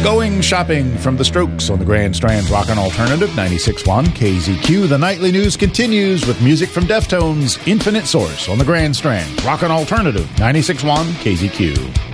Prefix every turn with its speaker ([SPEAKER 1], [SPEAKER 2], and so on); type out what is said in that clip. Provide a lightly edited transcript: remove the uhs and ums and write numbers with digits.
[SPEAKER 1] Going Shopping from The Strokes on the Grand Strand Rockin' Alternative 96.1 KZQ. The nightly news continues with music from Deftones, Infinite Source on the Grand Strand Rockin' Alternative 96.1 KZQ.